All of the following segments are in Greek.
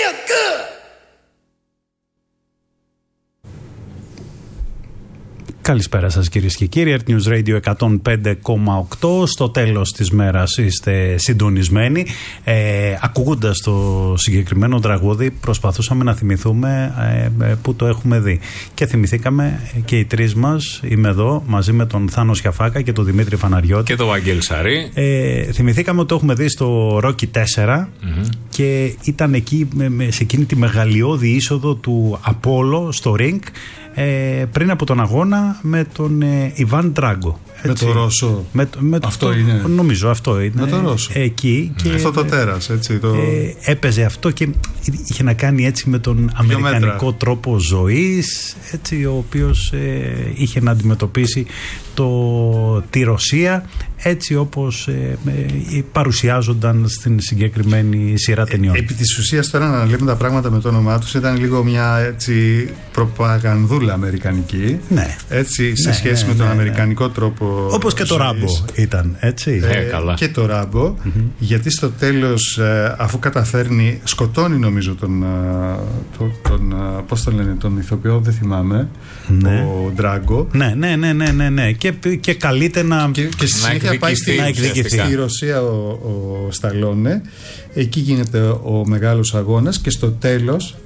feel good. Καλησπέρα σας κυρίες και κύριοι, Earth News Radio 105,8. Στο τέλος της μέρας είστε συντονισμένοι. Ακούγοντας το συγκεκριμένο τραγούδι προσπαθούσαμε να θυμηθούμε που το έχουμε δει. Και θυμηθήκαμε και οι τρεις μας, είμαι εδώ μαζί με τον Θάνο Σιαφάκα και τον Δημήτρη Φαναριώτη. Και τον Βαγγέλη Σαρή. Θυμηθήκαμε ότι το έχουμε δει στο Rocky 4 και ήταν εκεί σε εκείνη τη μεγαλειώδη είσοδο του Απόλλω στο ring. Πριν από τον αγώνα με τον Ιβάν Ντράγκο. Με το Ρώσο. Αυτό είναι. Νομίζω αυτό είναι. Με το Ρώσο. Εκεί. Και αυτό το τέρας, έτσι. Έπαιζε αυτό και είχε να κάνει έτσι με τον αμερικανικό τρόπο ζωής, έτσι, ο οποίος είχε να αντιμετωπίσει τη Ρωσία έτσι όπως παρουσιάζονταν στην συγκεκριμένη σειρά ταινιών. Επί της ουσίας, τώρα να λέμε τα πράγματα με το όνομά τους, ήταν λίγο μια έτσι προπαγανδούλα αμερικανική. Ναι. Έτσι, σε σχέση με τον αμερικανικό τρόπο. Όπως και το Ράμπο ήταν, έτσι. Καλά. Και το Ράμπο, γιατί στο τέλος, αφού καταφέρνει, σκοτώνει νομίζω πώς τον λένε, τον ηθοποιό, δεν θυμάμαι, ο Ντράγκο. Ναι. Και καλείται να πάει στη Ρωσία ο Σταλόνε. Εκεί γίνεται ο μεγάλος αγώνας και στο τέλος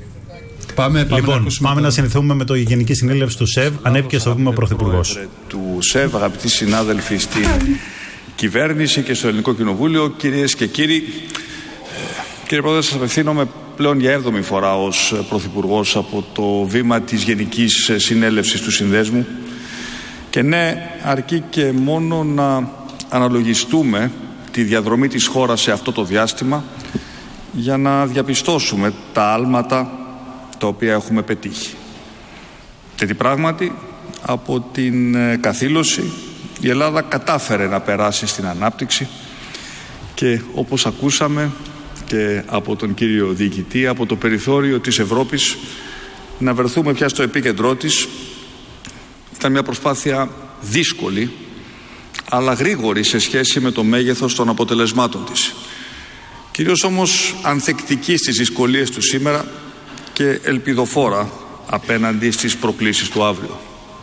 πάμε να συνηθούμε με το Γενική Συνέλευση του ΣΕΒ. Ανέβηκε στο βήμα ο Πρωθυπουργός του ΣΕΒ, αγαπητοί συνάδελφοι στην κυβέρνηση και στο Ελληνικό Κοινοβούλιο, κυρίες και κύριοι. Κύριε Πρόεδρε, σας απευθύνομαι πλέον για 7η φορά ως Πρωθυπουργός από το βήμα της Γενικής Συνέλευσης του Συνδέσμου. Και ναι, αρκεί και μόνο να αναλογιστούμε τη διαδρομή της χώρας σε αυτό το διάστημα για να διαπιστώσουμε τα άλματα τα οποία έχουμε πετύχει. Γιατί πράγματι από την καθήλωση η Ελλάδα κατάφερε να περάσει στην ανάπτυξη και όπως ακούσαμε και από τον κύριο διοικητή, από το περιθώριο της Ευρώπης να βρεθούμε πια στο επίκεντρό της. Ήταν μια προσπάθεια δύσκολη αλλά γρήγορη σε σχέση με το μέγεθος των αποτελεσμάτων της. Κυρίως όμως ανθεκτική στις δυσκολίες του σήμερα και ελπιδοφόρα απέναντι στις προκλήσεις του αύριο.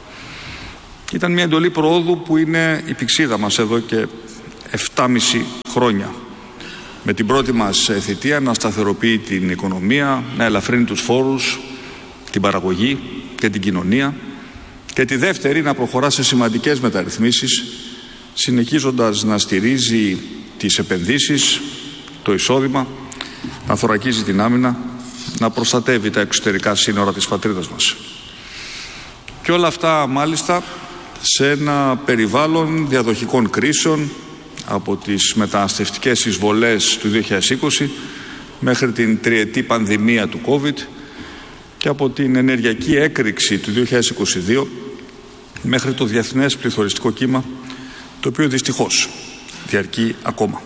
Ήταν μια εντολή προόδου που είναι η πηξίδα μας εδώ και 7,5 χρόνια. Με την πρώτη μας θητεία να σταθεροποιεί την οικονομία, να ελαφρύνει τους φόρους, την παραγωγή και την κοινωνία, και τη δεύτερη να προχωρά σε σημαντικές μεταρρυθμίσεις, συνεχίζοντας να στηρίζει τις επενδύσεις, το εισόδημα, να θωρακίζει την άμυνα, να προστατεύει τα εξωτερικά σύνορα της πατρίδας μας. Και όλα αυτά μάλιστα σε ένα περιβάλλον διαδοχικών κρίσεων, από τις μεταναστευτικές εισβολές του 2020 μέχρι την τριετή πανδημία του COVID και από την ενεργειακή έκρηξη του 2022 μέχρι το διεθνές πληθωριστικό κύμα, το οποίο δυστυχώς διαρκεί ακόμα.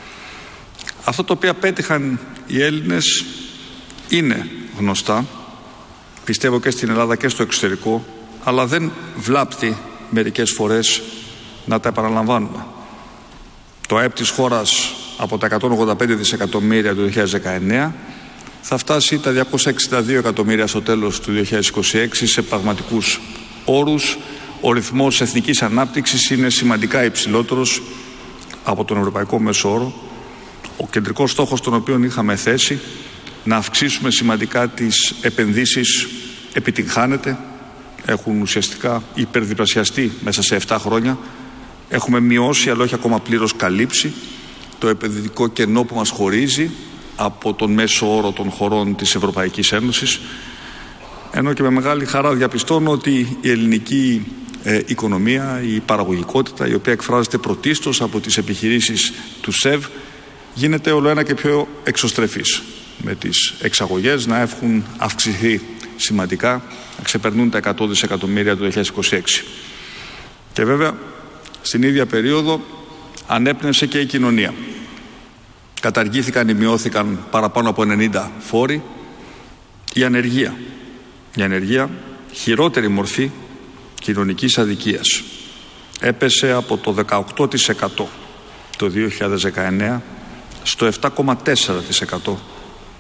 Αυτό το οποίο πέτυχαν οι Έλληνες είναι γνωστά, πιστεύω και στην Ελλάδα και στο εξωτερικό, αλλά δεν βλάπτει μερικές φορές να τα επαναλαμβάνουμε. Το ΑΕΠ της χώρας από τα 185 δισεκατομμύρια του 2019 θα φτάσει τα 262 εκατομμύρια στο τέλος του 2026 σε πραγματικούς όρους. Ο ρυθμός εθνικής ανάπτυξης είναι σημαντικά υψηλότερος από τον ευρωπαϊκό μέσο όρο. Ο κεντρικός στόχος τον οποίο είχαμε θέσει, να αυξήσουμε σημαντικά τις επενδύσεις, επιτυγχάνεται. Έχουν ουσιαστικά υπερδιπλασιαστεί μέσα σε 7 χρόνια. Έχουμε μειώσει, αλλά όχι ακόμα πλήρως καλύψει, το επενδυτικό κενό που μας χωρίζει από τον μέσο όρο των χωρών της Ευρωπαϊκής Ένωσης. Ενώ και με μεγάλη χαρά διαπιστώνω ότι η ελληνική οικονομία, η παραγωγικότητα, η οποία εκφράζεται πρωτίστως από τις επιχειρήσεις του ΣΕΒ, γίνεται όλο ένα και πιο εξωστρεφής, με τις εξαγωγές να έχουν αυξηθεί σημαντικά, να ξεπερνούν τα 100 δισεκατομμύρια του 2026. Και βέβαια στην ίδια περίοδο ανέπνευσε και η κοινωνία. Καταργήθηκαν ή μειώθηκαν παραπάνω από 90 φόροι. Η ανεργία, χειρότερη μορφή κοινωνικής αδικίας, έπεσε από το 18% το 2019 στο 7,4%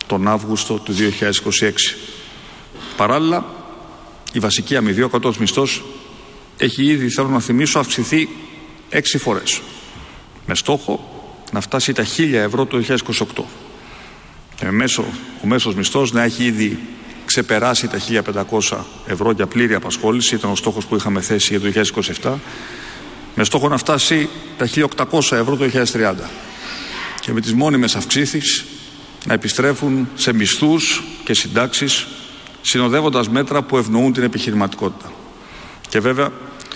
τον Αύγουστο του 2026. Παράλληλα, η βασική αμοιβή, ο κατώτατος μισθός, έχει ήδη, θέλω να θυμίσω, αυξηθεί 6 φορές, με στόχο να φτάσει τα 1.000 ευρώ το 2028. Και ο μέσος μισθός να έχει ήδη ξεπεράσει τα 1.500 ευρώ για πλήρη απασχόληση, ήταν ο στόχος που είχαμε θέσει για το 2027, με στόχο να φτάσει τα 1.800 ευρώ το 2030. Και με τις μόνιμες αυξήσεις να επιστρέφουν σε μισθούς και συντάξεις, συνοδεύοντας μέτρα που ευνοούν την επιχειρηματικότητα. Και βέβαια,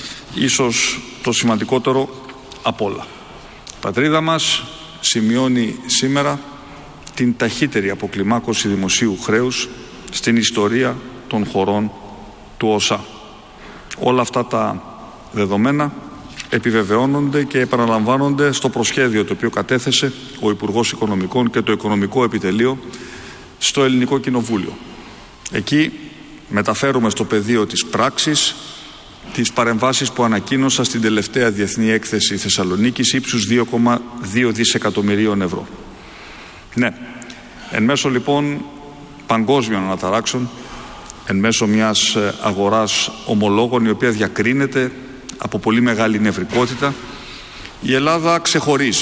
ίσως το σημαντικότερο απ' όλα, η πατρίδα μας σημειώνει σήμερα την ταχύτερη αποκλιμάκωση δημοσίου χρέους στην ιστορία των χωρών του ΟΣΑ. Όλα αυτά τα δεδομένα επιβεβαιώνονται και επαναλαμβάνονται στο προσχέδιο το οποίο κατέθεσε ο Υπουργός Οικονομικών και το Οικονομικό Επιτελείο στο Ελληνικό Κοινοβούλιο. Εκεί μεταφέρουμε στο πεδίο της πράξης τις παρεμβάσεις που ανακοίνωσα στην τελευταία Διεθνή Έκθεση Θεσσαλονίκης ύψους 2,2 δισεκατομμυρίων ευρώ. Ναι, εν μέσω λοιπόν παγκόσμιων αναταράξεων, εν μέσω μιας αγοράς ομολόγων η οποία διακρίνεται από πολύ μεγάλη νευρικότητα, η Ελλάδα ξεχωρίζει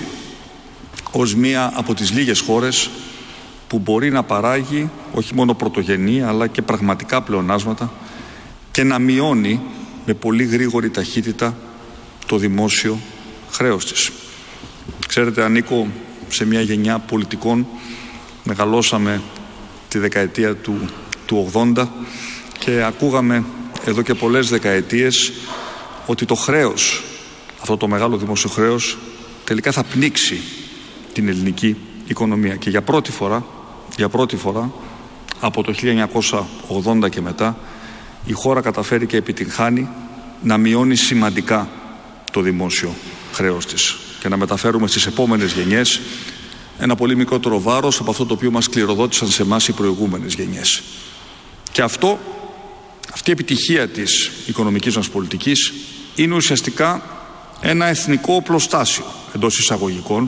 ως μία από τις λίγες χώρες που μπορεί να παράγει όχι μόνο πρωτογενή αλλά και πραγματικά πλεονάσματα και να μειώνει με πολύ γρήγορη ταχύτητα το δημόσιο χρέος της. Ξέρετε, ανήκω σε μια γενιά πολιτικών, μεγαλώσαμε τη δεκαετία του 80 και ακούγαμε εδώ και πολλές δεκαετίες ότι το χρέος, αυτό το μεγάλο δημόσιο χρέος, τελικά θα πνίξει την ελληνική οικονομία. Και για πρώτη φορά από το 1980 και μετά η χώρα καταφέρει και επιτυγχάνει να μειώνει σημαντικά το δημόσιο χρέος της και να μεταφέρουμε στις επόμενες γενιές ένα πολύ μικρότερο βάρος από αυτό το οποίο μας κληροδότησαν σε εμάς οι προηγούμενες γενιές. Και αυτή η επιτυχία της οικονομικής μας πολιτικής είναι ουσιαστικά ένα εθνικό οπλοστάσιο εντός εισαγωγικών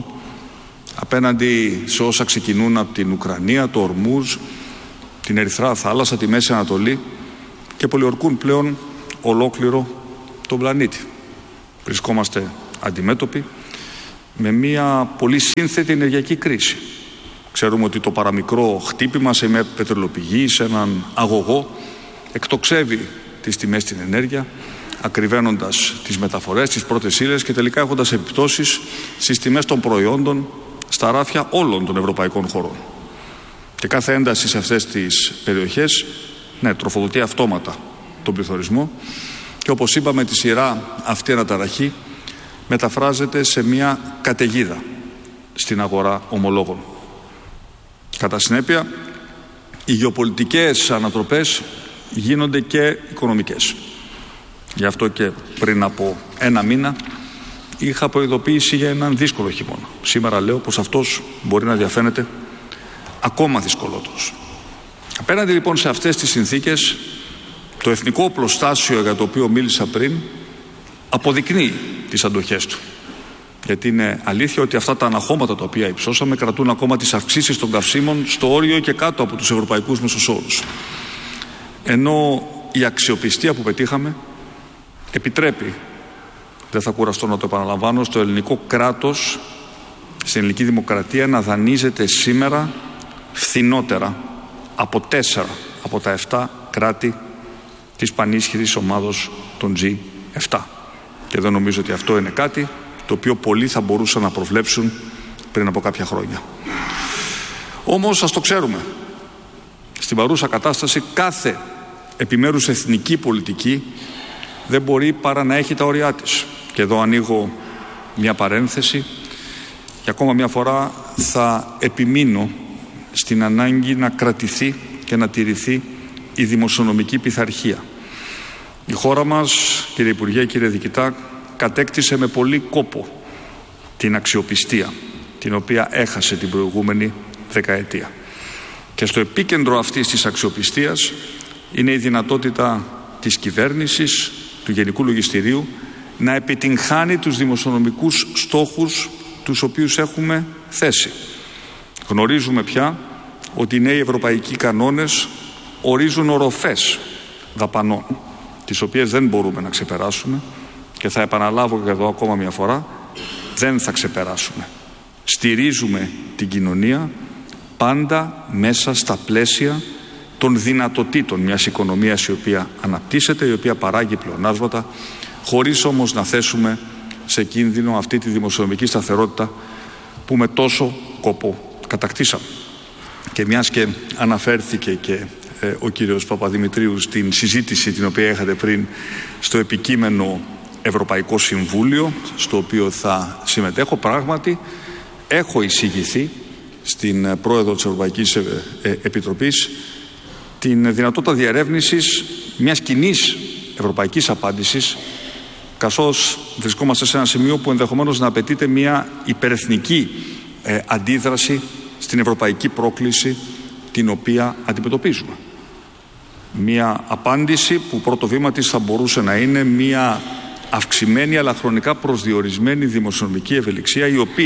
απέναντι σε όσα ξεκινούν από την Ουκρανία, το Ορμούζ, την Ερυθρά Θάλασσα, τη Μέση Ανατολή και πολιορκούν πλέον ολόκληρο τον πλανήτη. Βρισκόμαστε αντιμέτωποι με μια πολύ σύνθετη ενεργειακή κρίση. Ξέρουμε ότι το παραμικρό χτύπημα σε μια πετρελαιοπηγή, σε έναν αγωγό, εκτοξεύει τις τιμές στην ενέργεια, ακριβένοντας τις μεταφορές, τις πρώτες ύλες και τελικά έχοντας επιπτώσεις στις τιμές των προϊόντων στα ράφια όλων των ευρωπαϊκών χωρών. Και κάθε ένταση σε αυτές τις περιοχές, τροφοδοτεί αυτόματα τον πληθωρισμό και όπως είπαμε, τη σειρά αυτή αναταραχή μεταφράζεται σε μια καταιγίδα στην αγορά ομολόγων. Κατά συνέπεια, οι γεωπολιτικές ανατροπές γίνονται και οικονομικές. Γι' αυτό και πριν από ένα μήνα είχα προειδοποιήσει για έναν δύσκολο χειμώνα. Σήμερα λέω πως αυτός μπορεί να διαφαίνεται ακόμα δυσκολότερος. Απέναντι λοιπόν σε αυτές τις συνθήκες, το εθνικό οπλοστάσιο για το οποίο μίλησα πριν αποδεικνύει τις αντοχές του. Γιατί είναι αλήθεια ότι αυτά τα αναχώματα τα οποία υψώσαμε κρατούν ακόμα τις αυξήσεις των καυσίμων στο όριο και κάτω από τους ευρωπαϊκούς μεσοσόρους. Ενώ η αξιοπιστία που πετύχαμε επιτρέπει, δεν θα κουραστώ να το επαναλαμβάνω, στο ελληνικό κράτος, στην ελληνική δημοκρατία να δανείζεται σήμερα φθηνότερα από 4 από τα 7 κράτη της πανίσχυρης ομάδος των G7. Και δεν νομίζω ότι αυτό είναι κάτι το οποίο πολλοί θα μπορούσαν να προβλέψουν πριν από κάποια χρόνια. Όμως ας το ξέρουμε, στην παρούσα κατάσταση κάθε επιμέρους εθνική πολιτική δεν μπορεί παρά να έχει τα όρια της. Και εδώ ανοίγω μια παρένθεση και ακόμα μια φορά θα επιμείνω στην ανάγκη να κρατηθεί και να τηρηθεί η δημοσιονομική πειθαρχία. Η χώρα μας, κύριε Υπουργέ, κύριε Διοικητά, κατέκτησε με πολύ κόπο την αξιοπιστία την οποία έχασε την προηγούμενη δεκαετία. Και στο επίκεντρο αυτής της αξιοπιστίας είναι η δυνατότητα της κυβέρνησης, του Γενικού Λογιστηρίου, να επιτυγχάνει τους δημοσιονομικούς στόχους τους οποίους έχουμε θέσει. Γνωρίζουμε πια ότι οι νέοι ευρωπαϊκοί κανόνες ορίζουν οροφές δαπανών, τις οποίες δεν μπορούμε να ξεπεράσουμε, και θα επαναλάβω και εδώ ακόμα μια φορά, δεν θα ξεπεράσουμε. Στηρίζουμε την κοινωνία πάντα μέσα στα πλαίσια των δυνατοτήτων μιας οικονομίας η οποία αναπτύσσεται, η οποία παράγει πλεονάσματα, χωρίς όμως να θέσουμε σε κίνδυνο αυτή τη δημοσιονομική σταθερότητα που με τόσο κόπο κατακτήσαμε. Και μιας και αναφέρθηκε και ο κύριος Παπαδημητρίου στην συζήτηση την οποία είχατε πριν στο επικείμενο Ευρωπαϊκό Συμβούλιο, στο οποίο θα συμμετέχω, πράγματι έχω εισηγηθεί στην πρόεδρο της Ευρωπαϊκής Επιτροπής την δυνατότητα διερεύνησης μιας κοινής ευρωπαϊκής απάντησης, καθώς βρισκόμαστε σε ένα σημείο που ενδεχομένως να απαιτείται μια υπερεθνική αντίδραση στην ευρωπαϊκή πρόκληση την οποία αντιμετωπίζουμε. Μια απάντηση που πρώτο βήμα της θα μπορούσε να είναι μια αυξημένη αλλά χρονικά προσδιορισμένη δημοσιονομική ευελιξία,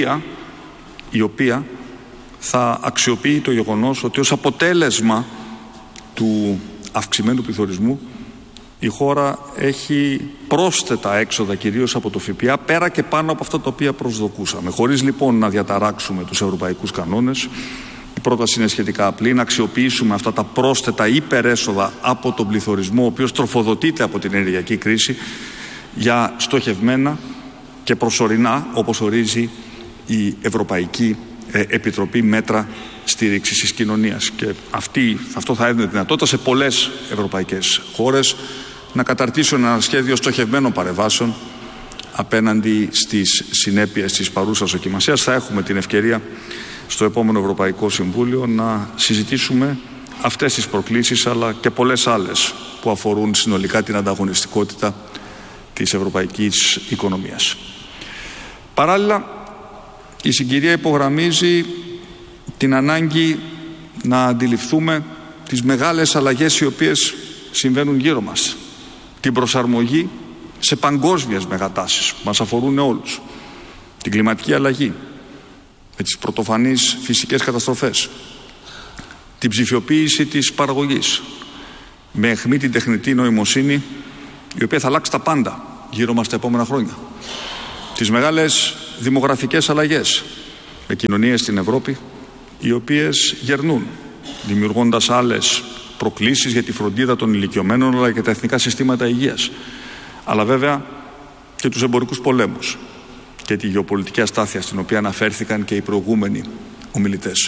η οποία θα αξιοποιεί το γεγονός ότι ως αποτέλεσμα του αυξημένου πληθωρισμού η χώρα έχει πρόσθετα έξοδα, κυρίως από το ΦΠΑ, πέρα και πάνω από αυτά τα οποία προσδοκούσαμε. Χωρίς λοιπόν να διαταράξουμε τους ευρωπαϊκούς κανόνες, η πρόταση είναι σχετικά απλή: να αξιοποιήσουμε αυτά τα πρόσθετα υπερέσοδα από τον πληθωρισμό, ο οποίος τροφοδοτείται από την ενεργειακή κρίση, για στοχευμένα και προσωρινά, όπως ορίζει η Ευρωπαϊκή Επιτροπή, μέτρα στήριξης της κοινωνίας. Και αυτό θα έδινε δυνατότητα σε πολλές ευρωπαϊκές χώρες να καταρτήσουν ένα σχέδιο στοχευμένων παρεμβάσεων απέναντι στις συνέπειες της παρούσας δοκιμασίας. Θα έχουμε την ευκαιρία στο επόμενο Ευρωπαϊκό Συμβούλιο να συζητήσουμε αυτές τις προκλήσεις, αλλά και πολλές άλλες που αφορούν συνολικά την ανταγωνιστικότητα της ευρωπαϊκής οικονομίας. Παράλληλα, η συγκυρία υπογραμμίζει την ανάγκη να αντιληφθούμε τις μεγάλες αλλαγές οι οποίες συμβαίνουν γύρω μας. Την προσαρμογή σε παγκόσμιες μεγατάσεις που μας αφορούν όλους. Την κλιματική αλλαγή, με τις πρωτοφανείς φυσικές καταστροφές. Την ψηφιοποίηση της παραγωγής, με αιχμή την τεχνητή νοημοσύνη, η οποία θα αλλάξει τα πάντα γύρω μας τα επόμενα χρόνια. Τις μεγάλες δημογραφικές αλλαγές, με κοινωνίες στην Ευρώπη οι οποίες γερνούν, δημιουργώντας άλλες προκλήσεις για τη φροντίδα των ηλικιωμένων, αλλά και τα εθνικά συστήματα υγείας. Αλλά βέβαια και τους εμπορικούς πολέμους και τη γεωπολιτική αστάθεια στην οποία αναφέρθηκαν και οι προηγούμενοι ομιλητές.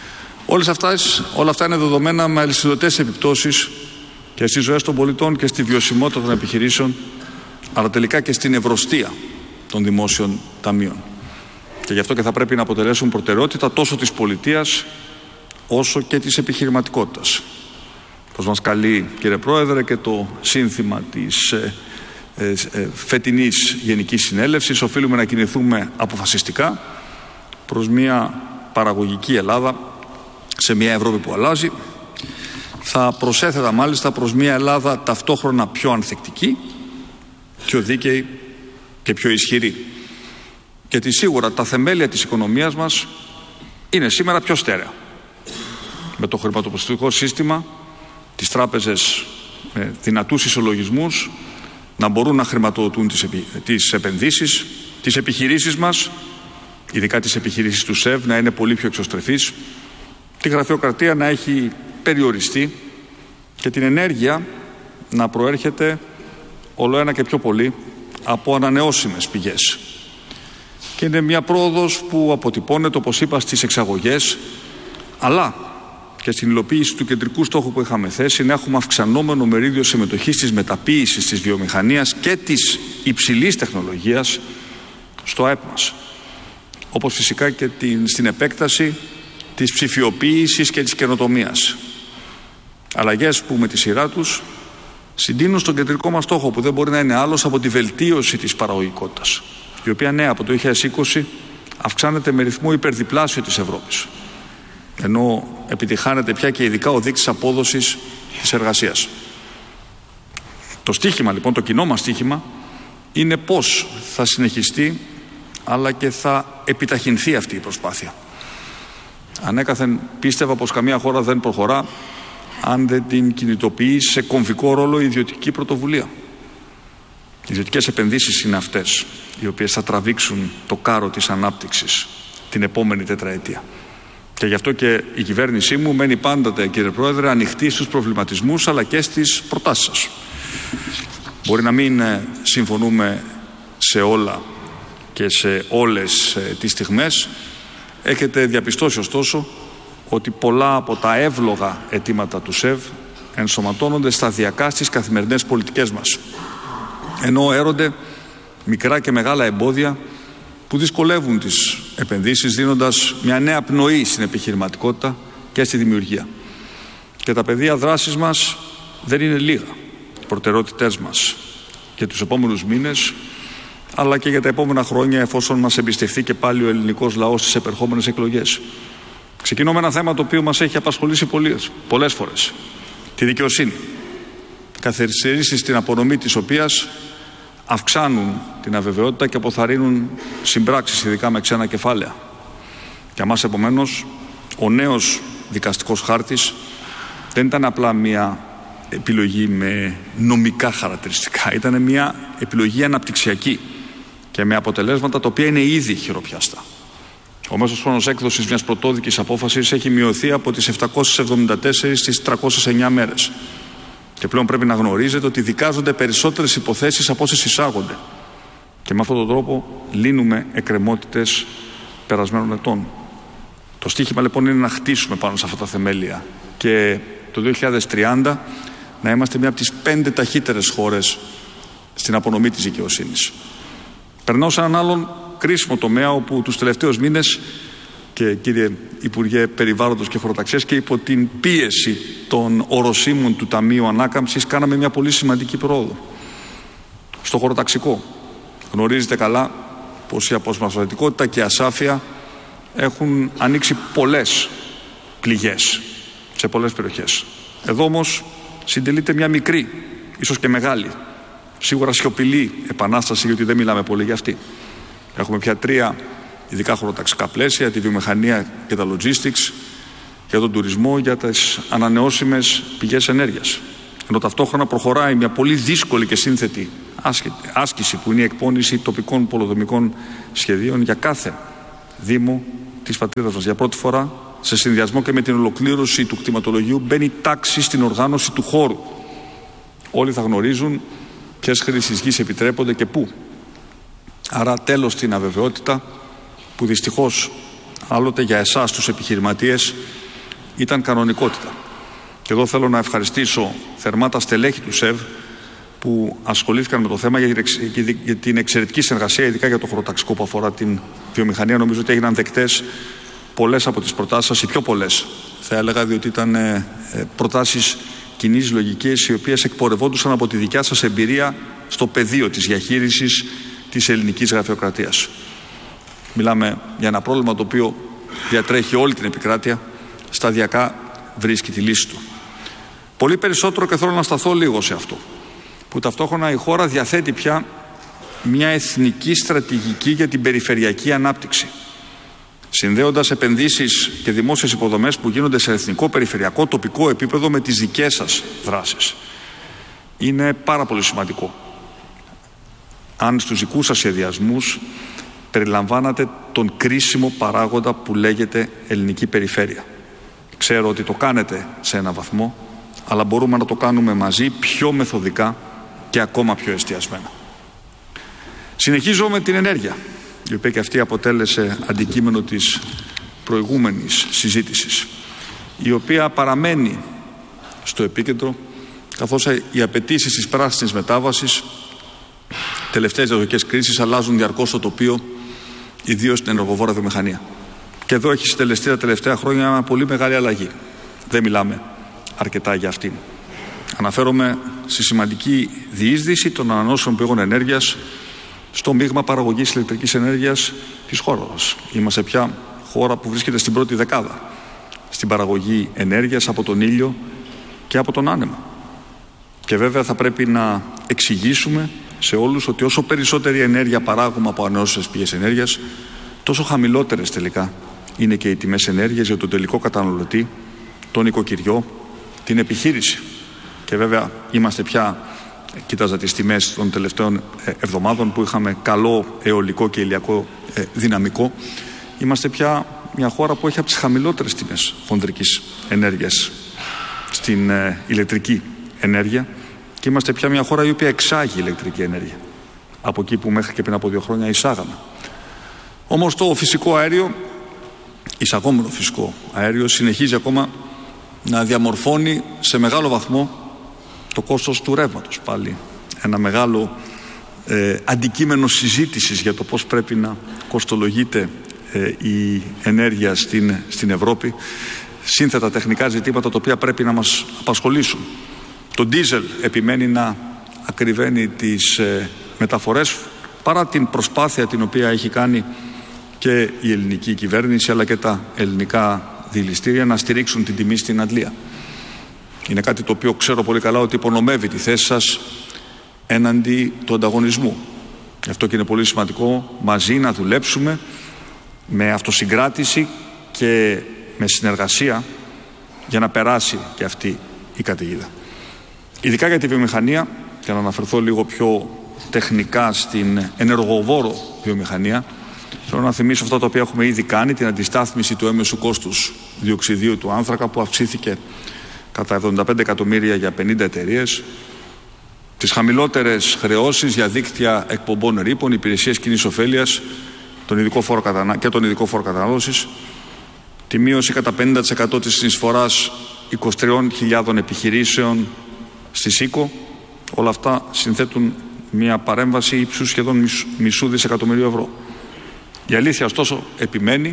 Όλα αυτά είναι δεδομένα με αλυσιδωτές επιπτώσεις και στις ζωές των πολιτών και στη βιωσιμότητα των επιχειρήσεων, αλλά τελικά και στην ευρωστία των δημόσιων ταμείων. Και γι' αυτό και θα πρέπει να αποτελέσουν προτεραιότητα τόσο της πολιτείας όσο και της επιχειρηματικότητας. Όπως μας καλεί, κύριε Πρόεδρε, και το σύνθημα της φετινής Γενικής Συνέλευσης, οφείλουμε να κινηθούμε αποφασιστικά προς μια παραγωγική Ελλάδα, σε μια Ευρώπη που αλλάζει. Θα προσέθετα μάλιστα προς μια Ελλάδα ταυτόχρονα πιο ανθεκτική, πιο δίκαιη και πιο ισχυρή. Γιατί σίγουρα τα θεμέλια της οικονομίας μας είναι σήμερα πιο στέρεα. Με το χρηματοπιστωτικό σύστημα, τις τράπεζες με δυνατούς ισολογισμούς να μπορούν να χρηματοδοτούν τις επενδύσεις, τις επιχειρήσεις μας, ειδικά τις επιχειρήσεις του ΣΕΒ, να είναι πολύ πιο εξωστρεφείς, τη γραφειοκρατία να έχει περιοριστεί και την ενέργεια να προέρχεται όλο ένα και πιο πολύ από ανανεώσιμες πηγές. Και είναι μια πρόοδος που αποτυπώνεται, όπως είπα, στις εξαγωγές, αλλά και στην υλοποίηση του κεντρικού στόχου που είχαμε θέσει, να έχουμε αυξανόμενο μερίδιο συμμετοχής της μεταποίησης της βιομηχανίας και της υψηλής τεχνολογίας στο ΑΕΠ μας. Όπως φυσικά και στην επέκταση της ψηφιοποίησης και της καινοτομίας. Αλλαγές που με τη σειρά τους συντείνουν στον κεντρικό μας στόχο, που δεν μπορεί να είναι άλλος από τη βελτίωση της παραγωγικότητας, η οποία από το 2020 αυξάνεται με ρυθμό υπερδιπλάσιο της Ευρώπης, ενώ επιτυχάνεται πια και ειδικά ο δείκτης απόδοσης της εργασίας. Το στίχημα λοιπόν, το κοινό μας στίχημα, είναι πώς θα συνεχιστεί αλλά και θα επιταχυνθεί αυτή η προσπάθεια. Ανέκαθεν πίστευα πως καμία χώρα δεν προχωρά αν δεν την κινητοποιεί σε κομβικό ρόλο η ιδιωτική πρωτοβουλία. Οι ιδιωτικές επενδύσεις είναι αυτές οι οποίες θα τραβήξουν το κάρο της ανάπτυξης την επόμενη τετραετία. Και γι' αυτό και η κυβέρνησή μου μένει πάντοτε, κύριε Πρόεδρε, ανοιχτή στους προβληματισμούς αλλά και στις προτάσεις σας. Μπορεί να μην συμφωνούμε σε όλα και σε όλες τις στιγμές. Έχετε διαπιστώσει ωστόσο ότι πολλά από τα εύλογα αιτήματα του ΣΕΒ ενσωματώνονται σταδιακά στις καθημερινές πολιτικές μας, ενώ έρονται μικρά και μεγάλα εμπόδια που δυσκολεύουν τις επενδύσεις, δίνοντας μια νέα πνοή στην επιχειρηματικότητα και στη δημιουργία. Και τα πεδία δράσης μας δεν είναι λίγα. Οι προτεραιότητές μας για τους επόμενους μήνες, αλλά και για τα επόμενα χρόνια, εφόσον μας εμπιστευτεί και πάλι ο ελληνικός λαός στις επερχόμενες εκλογές. Ξεκινώ με ένα θέμα το οποίο μας έχει απασχολήσει πολλές φορές. Τη δικαιοσύνη. Καθυστερήσεις στην απονομή της οποίας αυξάνουν την αβεβαιότητα και αποθαρρύνουν συμπράξεις, ειδικά με ξένα κεφάλαια. Για μας, επομένως, ο νέος δικαστικός χάρτης δεν ήταν απλά μια επιλογή με νομικά χαρακτηριστικά. Ήταν μια επιλογή αναπτυξιακή και με αποτελέσματα τα οποία είναι ήδη χειροπιαστά. Ο μέσος χρόνος έκδοσης μιας πρωτόδικης απόφασης έχει μειωθεί από τις 774 στις 309 μέρες. Και πλέον πρέπει να γνωρίζετε ότι δικάζονται περισσότερες υποθέσεις από όσες εισάγονται. Και με αυτόν τον τρόπο λύνουμε εκκρεμότητες περασμένων ετών. Το στίχημα λοιπόν είναι να χτίσουμε πάνω σε αυτά τα θεμέλια και το 2030 να είμαστε μια από τις 5 ταχύτερες χώρες στην απονομή της δικαιοσύνης. Περνάω σε έναν άλλον κρίσιμο τομέα όπου τους τελευταίους μήνες, και κύριε Υπουργέ Περιβάλλοντος και Χωροταξίας, και υπό την πίεση των οροσίμων του Ταμείου Ανάκαμψης κάναμε μια πολύ σημαντική πρόοδο. Στο χωροταξικό γνωρίζετε καλά πως η αποσπασματικότητα και η ασάφεια έχουν ανοίξει πολλές πληγές σε πολλές περιοχές. Εδώ όμως συντελείται μια μικρή, ίσως και μεγάλη, σίγουρα σιωπηλή επανάσταση, γιατί δεν μιλάμε πολύ για αυτή. Έχουμε πια 3 ειδικά χωροταξικά πλαίσια, τη βιομηχανία και τα logistics, για τον τουρισμό, για τις ανανεώσιμες πηγές ενέργειας. Ενώ ταυτόχρονα προχωράει μια πολύ δύσκολη και σύνθετη άσκηση που είναι η εκπόνηση τοπικών πολεοδομικών σχεδίων για κάθε δήμο της πατρίδας μας. Για πρώτη φορά, σε συνδυασμό και με την ολοκλήρωση του κτηματολογίου, μπαίνει τάξη στην οργάνωση του χώρου. Όλοι θα γνωρίζουν ποιες χρήσεις γης επιτρέπονται και πού. Άρα τέλος στην αβεβαιότητα που δυστυχώς άλλοτε για εσάς τους επιχειρηματίες ήταν κανονικότητα. Και εδώ θέλω να ευχαριστήσω θερμά τα στελέχη του ΣΕΒ που ασχολήθηκαν με το θέμα για την εξαιρετική συνεργασία, ειδικά για το χωροταξικό που αφορά την βιομηχανία. Νομίζω ότι έγιναν δεκτές πολλές από τις προτάσεις σας, οι πιο πολλές θα έλεγα, διότι ήταν προτάσεις κοινής λογικής, οι οποίες εκπορευόντουσαν από τη δικιά σας εμπειρία στο πεδίο της διαχείρισης της ελληνικής γραφειοκρατίας. Μιλάμε για ένα πρόβλημα το οποίο διατρέχει όλη την επικράτεια, σταδιακά βρίσκει τη λύση του. Πολύ περισσότερο, και θέλω να σταθώ λίγο σε αυτό, που ταυτόχρονα η χώρα διαθέτει πια μια εθνική στρατηγική για την περιφερειακή ανάπτυξη, συνδέοντας επενδύσεις και δημόσιες υποδομές που γίνονται σε εθνικό, περιφερειακό, τοπικό επίπεδο με τις δικές σας δράσεις. Είναι πάρα πολύ σημαντικό αν στους δικούς σας σχεδιασμούς περιλαμβάνατε τον κρίσιμο παράγοντα που λέγεται ελληνική περιφέρεια. Ξέρω ότι το κάνετε σε ένα βαθμό, αλλά μπορούμε να το κάνουμε μαζί πιο μεθοδικά και ακόμα πιο εστιασμένα. Συνεχίζω με την ενέργεια, η οποία και αυτή αποτέλεσε αντικείμενο της προηγούμενης συζήτησης, η οποία παραμένει στο επίκεντρο, καθώς οι απαιτήσεις της πράσινης μετάβασης, τελευταίες διαδοχικές κρίσεις, αλλάζουν διαρκώς το τοπίο, ιδίως στην ενεργοβόρα βιομηχανία. Και εδώ έχει συντελεστεί τα τελευταία χρόνια μια πολύ μεγάλη αλλαγή. Δεν μιλάμε αρκετά για αυτήν. Αναφέρομαι στη σημαντική διείσδυση των ανανεώσιμων πηγών ενέργειας στο μείγμα παραγωγής ηλεκτρικής ενέργειας της χώρας μας. Είμαστε πια χώρα που βρίσκεται στην πρώτη δεκάδα στην παραγωγή ενέργειας από τον ήλιο και από τον άνεμο. Και βέβαια θα πρέπει να εξηγήσουμε σε όλους ότι όσο περισσότερη ενέργεια παράγουμε από ανανεώσιμες πηγές ενέργειας, τόσο χαμηλότερες τελικά είναι και οι τιμές ενέργειας για τον τελικό καταναλωτή, τον οικοκυριό, την επιχείρηση. Και βέβαια είμαστε πια, κοίταζα τις τιμές των τελευταίων εβδομάδων που είχαμε καλό αιωλικό και ηλιακό δυναμικό, είμαστε πια μια χώρα που έχει από τις χαμηλότερες τιμές χονδρικής ενέργειας στην ηλεκτρική ενέργεια και είμαστε πια μια χώρα η οποία εξάγει ηλεκτρική ενέργεια από εκεί που μέχρι και πριν από 2 χρόνια εισάγαμε. Όμως το φυσικό αέριο, εισαγόμενο φυσικό αέριο, συνεχίζει ακόμα να διαμορφώνει σε μεγάλο βαθμό το κόστος του ρεύματος. Πάλι ένα μεγάλο αντικείμενο συζήτησης για το πώς πρέπει να κοστολογείται η ενέργεια στην Ευρώπη. Σύνθετα τεχνικά ζητήματα τα οποία πρέπει να μας απασχολήσουν. Το ντίζελ επιμένει να ακριβένει τις μεταφορές παρά την προσπάθεια την οποία έχει κάνει και η ελληνική κυβέρνηση αλλά και τα ελληνικά δηληστήρια να στηρίξουν την τιμή στην αντλία. Είναι κάτι το οποίο ξέρω πολύ καλά ότι υπονομεύει τη θέση σας έναντι του ανταγωνισμού. Γι' αυτό και είναι πολύ σημαντικό μαζί να δουλέψουμε με αυτοσυγκράτηση και με συνεργασία για να περάσει και αυτή η καταιγίδα. Ειδικά για τη βιομηχανία, για να αναφερθώ λίγο πιο τεχνικά στην ενεργοβόρο βιομηχανία, θέλω να θυμίσω αυτά τα οποία έχουμε ήδη κάνει, την αντιστάθμιση του έμεσου κόστους διοξιδίου του άνθρακα που αυξήθηκε κατά 75 εκατομμύρια για 50 εταιρείες, τις χαμηλότερες χρεώσεις για δίκτυα εκπομπών ρήπων, υπηρεσίες κοινής ωφέλειας και τον ειδικό φόρο κατανάλωσης, τη μείωση κατά 50% της συνεισφοράς 23.000 επιχειρήσεων στη ΣΥΚΟ. Όλα αυτά συνθέτουν μια παρέμβαση ύψους σχεδόν μισού δισεκατομμυρίου ευρώ. Η αλήθεια ωστόσο επιμένει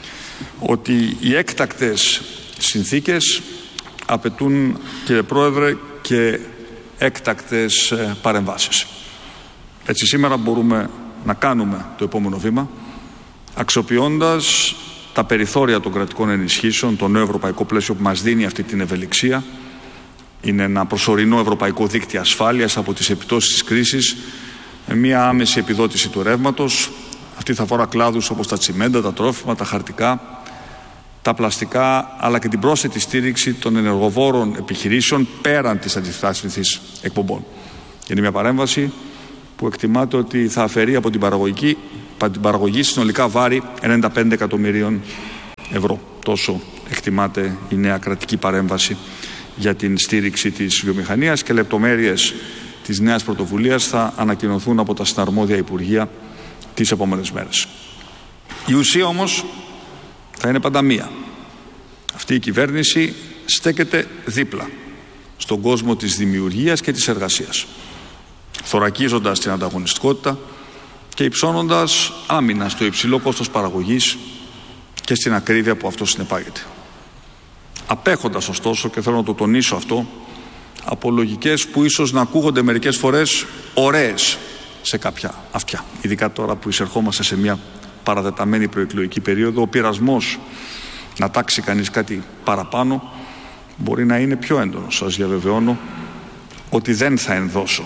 ότι οι έκτακτες συνθήκες απαιτούν, κύριε Πρόεδρε, και έκτακτες παρεμβάσεις. Έτσι σήμερα μπορούμε να κάνουμε το επόμενο βήμα αξιοποιώντας τα περιθώρια των κρατικών ενισχύσεων, το νέο ευρωπαϊκό πλαίσιο που μας δίνει αυτή την ευελιξία. Είναι ένα προσωρινό ευρωπαϊκό δίκτυο ασφάλειας από τις επιπτώσεις της κρίσης, με μια άμεση επιδότηση του ρεύματος. Αυτή θα αφορά κλάδους όπως τα τσιμέντα, τα τρόφιμα, τα χαρτικά, τα πλαστικά, αλλά και την πρόσθετη στήριξη των ενεργοβόρων επιχειρήσεων πέραν της αντιστάθμισης εκπομπών. Είναι μια παρέμβαση που εκτιμάται ότι θα αφαιρεί από την παραγωγή συνολικά βάρη 95 εκατομμυρίων ευρώ. Τόσο εκτιμάται η νέα κρατική παρέμβαση για την στήριξη της βιομηχανίας και λεπτομέρειες της νέας πρωτοβουλίας θα ανακοινωθούν από τα συναρμόδια Υπουργεία τις επόμενες μέρες. Η ουσία όμως θα είναι πάντα μία. Αυτή η κυβέρνηση στέκεται δίπλα στον κόσμο της δημιουργίας και της εργασίας, θωρακίζοντας την ανταγωνιστικότητα και υψώνοντας άμυνα στο υψηλό κόστος παραγωγής και στην ακρίβεια που αυτό συνεπάγεται. Απέχοντας ωστόσο, και θέλω να το τονίσω αυτό, από λογικές που ίσως να ακούγονται μερικές φορές ωραίες σε κάποια αυτιά. Ειδικά τώρα που εισερχόμαστε σε μια παραδεταμένη προεκλογική περίοδο, ο πειρασμός να τάξει κανείς κάτι παραπάνω μπορεί να είναι πιο έντονος. Σας διαβεβαιώνω ότι δεν θα ενδώσω,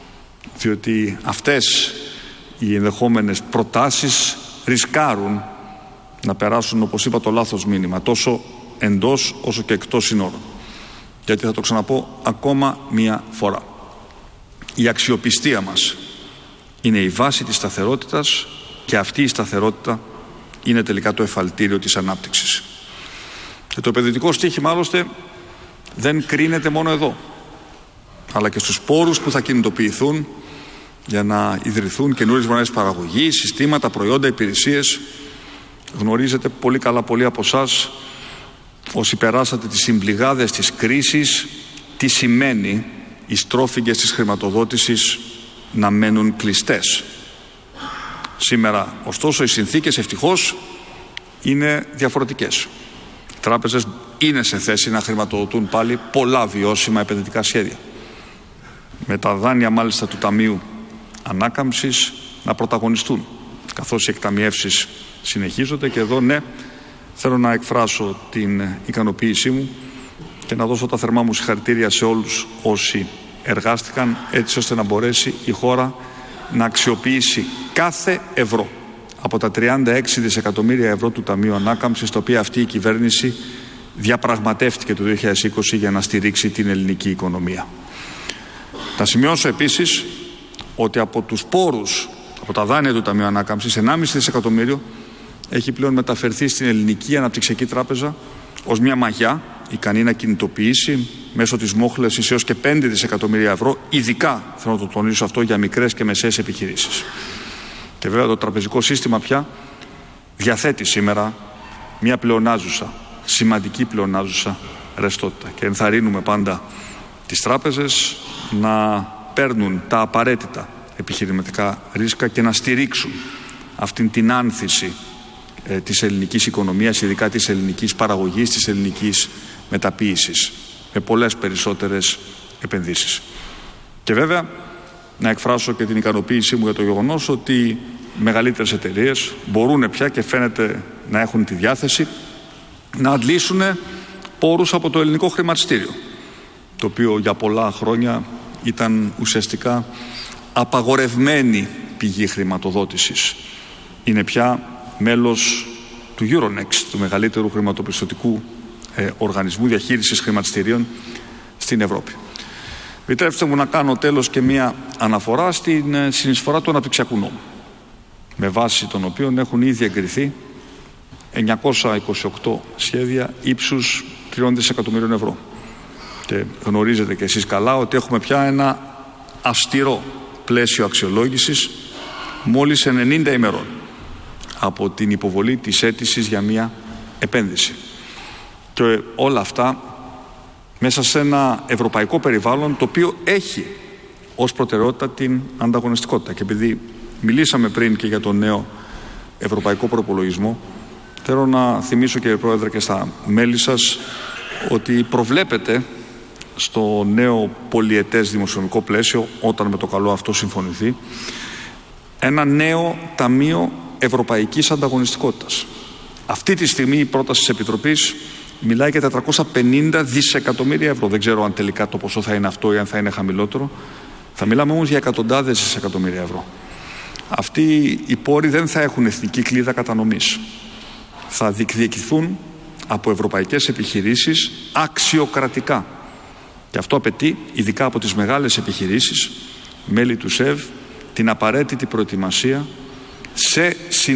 διότι αυτές οι ενδεχόμενες προτάσεις ρισκάρουν να περάσουν, όπως είπα, το λάθος μήνυμα, τόσο εντός όσο και εκτός συνόρων. Γιατί θα το ξαναπώ ακόμα μία φορά. Η αξιοπιστία μας είναι η βάση της σταθερότητας και αυτή η σταθερότητα είναι τελικά το εφαλτήριο της ανάπτυξης. Και το επενδυτικό στοίχημα άλλωστε δεν κρίνεται μόνο εδώ, αλλά και στους πόρους που θα κινητοποιηθούν για να ιδρυθούν καινούριες μονάδες παραγωγής, συστήματα, προϊόντα, υπηρεσίες. Γνωρίζετε πολύ καλά πολλοί από εσάς, όσοι περάσατε τις συμπληγάδες της κρίσης, τι σημαίνει οι στρόφιγγες της χρηματοδότησης να μένουν κλειστές. Σήμερα, ωστόσο, οι συνθήκες ευτυχώς είναι διαφορετικές. Οι τράπεζες είναι σε θέση να χρηματοδοτούν πάλι πολλά βιώσιμα επενδυτικά σχέδια. Με τα δάνεια μάλιστα του Ταμείου Ανάκαμψης να πρωταγωνιστούν, καθώς οι εκταμιεύσεις συνεχίζονται. Και εδώ ναι, θέλω να εκφράσω την ικανοποίησή μου και να δώσω τα θερμά μου συγχαρητήρια σε όλους όσοι εργάστηκαν έτσι ώστε να μπορέσει η χώρα να αξιοποιήσει κάθε ευρώ από τα 36 δισεκατομμύρια ευρώ του Ταμείου Ανάκαμψης, τα οποία αυτή η κυβέρνηση διαπραγματεύτηκε το 2020 για να στηρίξει την ελληνική οικονομία. Θα σημειώσω επίσης ότι από τους πόρους, από τα δάνεια του Ταμείου Ανάκαμψης, 1,5 δισεκατομμύριο έχει πλέον μεταφερθεί στην Ελληνική Αναπτυξιακή Τράπεζα ως μια μαγιά ικανή να κινητοποιήσει μέσω της μόχλευσης έως και 5 δισεκατομμύρια ευρώ, ειδικά, θέλω να το τονίσω αυτό, για μικρές και μεσαίες επιχειρήσεις. Και βέβαια το τραπεζικό σύστημα πια διαθέτει σήμερα μια πλεονάζουσα, σημαντική πλεονάζουσα ρευστότητα. Και ενθαρρύνουμε πάντα τις τράπεζες να παίρνουν τα απαραίτητα επιχειρηματικά ρίσκα και να στηρίξουν αυτήν την άνθηση της ελληνικής οικονομίας, ειδικά της ελληνικής παραγωγής, της ελληνικής μεταποίησης, με πολλές περισσότερες επενδύσεις. Και βέβαια να εκφράσω και την ικανοποίησή μου για το γεγονός ότι μεγαλύτερες εταιρείες μπορούν πια και φαίνεται να έχουν τη διάθεση να αντλήσουν πόρους από το ελληνικό χρηματιστήριο, το οποίο για πολλά χρόνια ήταν ουσιαστικά απαγορευμένη πηγή χρηματοδότησης. Είναι πια μέλος του Euronext, του μεγαλύτερου χρηματοπιστωτικού οργανισμού διαχείρισης χρηματιστηρίων στην Ευρώπη. Επιτρέψτε μου να κάνω τέλος και μία αναφορά στην συνεισφορά του αναπτυξιακού νόμου, με βάση τον οποίο έχουν ήδη εγκριθεί 928 σχέδια ύψους 3 δισεκατομμυρίων ευρώ. Και γνωρίζετε και εσείς καλά ότι έχουμε πια ένα αυστηρό πλαίσιο αξιολόγησης μόλις 90 ημερών από την υποβολή της αίτησης για μια επένδυση. Και όλα αυτά μέσα σε ένα ευρωπαϊκό περιβάλλον το οποίο έχει ως προτεραιότητα την ανταγωνιστικότητα. Και επειδή μιλήσαμε πριν και για τον νέο ευρωπαϊκό προπολογισμό, θέλω να θυμίσω, κύριε Πρόεδρε, και στα μέλη σας ότι προβλέπεται στο νέο πολυετές δημοσιονομικό πλαίσιο, όταν με το καλό αυτό συμφωνηθεί, ένα νέο Ταμείο Ευρωπαϊκής Ανταγωνιστικότητας. Αυτή τη στιγμή η πρόταση της Επιτροπής μιλάει για 450 δισεκατομμύρια ευρώ. Δεν ξέρω αν τελικά το ποσό θα είναι αυτό ή αν θα είναι χαμηλότερο. Θα μιλάμε όμως για εκατοντάδες δισεκατομμύρια ευρώ. Αυτοί οι πόροι δεν θα έχουν εθνική κλίδα κατανομής. Θα διεκδικηθούν από ευρωπαϊκές επιχειρήσεις αξιοκρατικά. Και αυτό απαιτεί, ειδικά από τις μεγάλες επιχειρήσεις, μέλη του ΣΕΒ, την απαραίτητη προετοιμασία σε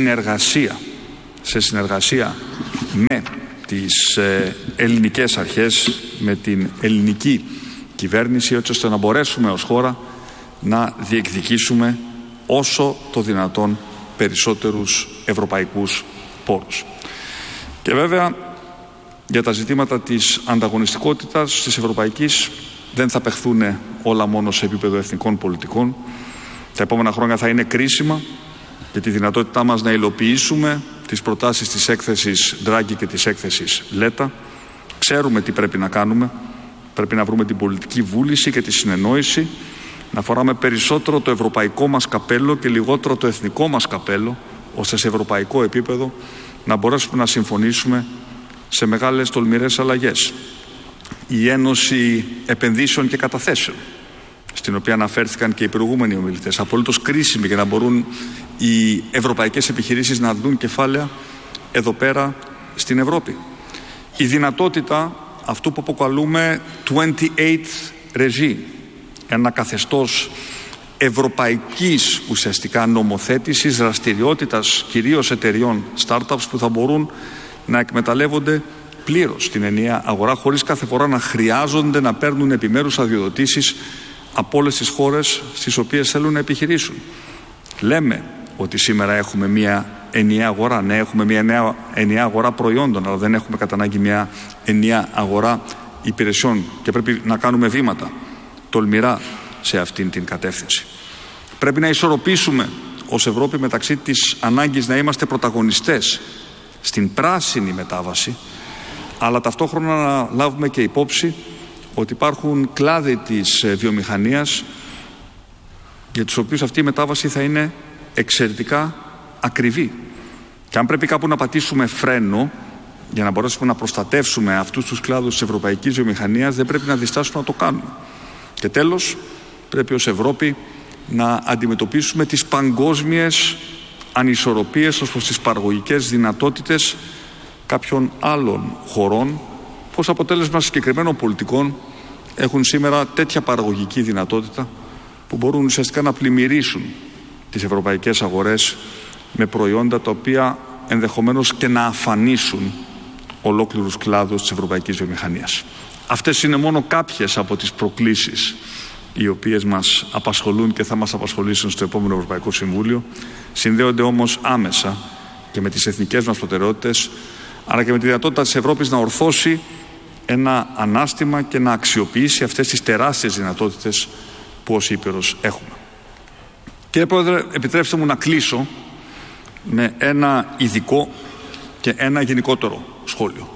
συνεργασία με τις ελληνικές αρχές, με την ελληνική κυβέρνηση, έτσι ώστε να μπορέσουμε ως χώρα να διεκδικήσουμε όσο το δυνατόν περισσότερους ευρωπαϊκούς πόρους. Και βέβαια για τα ζητήματα της ανταγωνιστικότητας της ευρωπαϊκής δεν θα παιχθούν όλα μόνο σε επίπεδο εθνικών πολιτικών. Τα επόμενα χρόνια θα είναι κρίσιμα για τη δυνατότητά μας να υλοποιήσουμε τις προτάσεις της έκθεσης Ντράγκη και της έκθεσης Λέτα. Ξέρουμε τι πρέπει να κάνουμε. Πρέπει να βρούμε την πολιτική βούληση και τη συνεννόηση, να φοράμε περισσότερο το ευρωπαϊκό μας καπέλο και λιγότερο το εθνικό μας καπέλο, ώστε σε ευρωπαϊκό επίπεδο να μπορέσουμε να συμφωνήσουμε σε μεγάλες τολμηρές αλλαγές. Η Ένωση Επενδύσεων και Καταθέσεων, στην οποία αναφέρθηκαν και οι προηγούμενοι ομιλητές, απολύτως κρίσιμη για να μπορούν οι ευρωπαϊκές επιχειρήσεις να δουν κεφάλαια εδώ πέρα στην Ευρώπη. Η δυνατότητα αυτού που αποκαλούμε 28th regime, ένα καθεστώς ευρωπαϊκής ουσιαστικά νομοθέτησης, δραστηριότητας κυρίως εταιριών startups που θα μπορούν να εκμεταλλεύονται πλήρως την ενιαία αγορά, χωρίς κάθε φορά να χρειάζονται να παίρνουν επιμέρους αδειοδοτήσεις από όλες τις χώρες στις οποίες θέλουν να επιχειρήσουν. Λέμε ότι σήμερα έχουμε μια ενιαία αγορά. Ναι, έχουμε μια ενιαία αγορά προϊόντων, αλλά δεν έχουμε κατά ανάγκη μια ενιαία αγορά υπηρεσιών και πρέπει να κάνουμε βήματα τολμηρά σε αυτήν την κατεύθυνση. Πρέπει να ισορροπήσουμε ως Ευρώπη μεταξύ της ανάγκης να είμαστε πρωταγωνιστές στην πράσινη μετάβαση, αλλά ταυτόχρονα να λάβουμε και υπόψη ότι υπάρχουν κλάδοι της βιομηχανίας για τους οποίους αυτή η μετάβαση θα είναι εξαιρετικά ακριβή. Και αν πρέπει κάπου να πατήσουμε φρένο για να μπορέσουμε να προστατεύσουμε αυτούς τους κλάδους της ευρωπαϊκής βιομηχανίας, δεν πρέπει να διστάσουμε να το κάνουμε. Και τέλος, πρέπει ως Ευρώπη να αντιμετωπίσουμε τις παγκόσμιες ανισορροπίες ως προς τις παραγωγικές δυνατότητες κάποιων άλλων χωρών που ως αποτέλεσμα συγκεκριμένων πολιτικών έχουν σήμερα τέτοια παραγωγική δυνατότητα που μπορούν ουσιαστικά να πλημμυρίσουν τις ευρωπαϊκές αγορές με προϊόντα τα οποία ενδεχομένως και να αφανίσουν ολόκληρους κλάδους της ευρωπαϊκής βιομηχανίας. Αυτές είναι μόνο κάποιες από τις προκλήσεις οι οποίες μας απασχολούν και θα μας απασχολήσουν στο επόμενο Ευρωπαϊκό Συμβούλιο. Συνδέονται όμως άμεσα και με τις εθνικές μας προτεραιότητες, αλλά και με τη δυνατότητα της Ευρώπης να ορθώσει ένα ανάστημα και να αξιοποιήσει αυτές τις τεράστιες δυνατότητες που ως Ήπειρος έχουμε. Κύριε Πρόεδρε, επιτρέψτε μου να κλείσω με ένα ειδικό και ένα γενικότερο σχόλιο.